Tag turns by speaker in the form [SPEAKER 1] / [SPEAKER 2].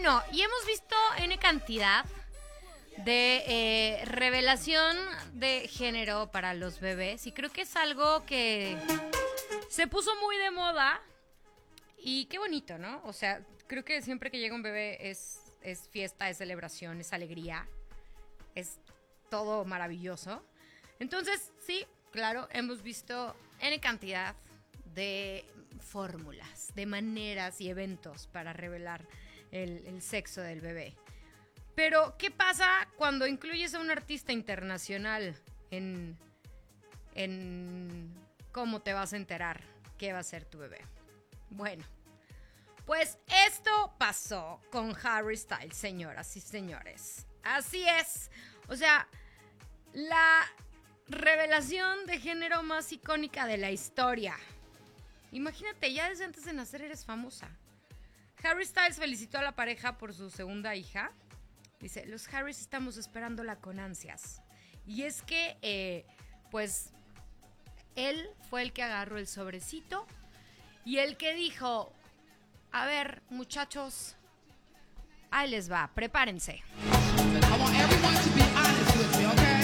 [SPEAKER 1] Bueno, y hemos visto N cantidad de revelación de género para los bebés. Y creo que es algo que se puso muy de moda. Y qué bonito, ¿no? O sea, creo que siempre que llega un bebé es fiesta, es celebración, es alegría. Es todo maravilloso. Entonces, sí, claro, hemos visto N cantidad de fórmulas, de maneras y eventos para revelar el sexo del bebé. Pero, ¿qué pasa cuando incluyes a un artista internacional en cómo te vas a enterar qué va a ser tu bebé? Bueno, pues esto pasó con Harry Styles, señoras y señores. Así es. O sea, la revelación de género más icónica de la historia. Imagínate, ya desde antes de nacer eres famosa. Harry Styles felicitó a la pareja por su segunda hija. Dice, los Harrys estamos esperándola con ansias. Y es que, pues, él fue el que agarró el sobrecito y el que dijo, a ver, muchachos, ahí les va, prepárense.
[SPEAKER 2] I want everyone to be honest with me, okay?